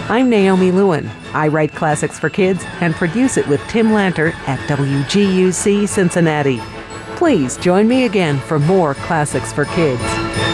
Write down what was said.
I'm Naomi Lewin. I write classics for kids and produce it with Tim Lanter at WGUC Cincinnati. Please join me again for more Classics for Kids.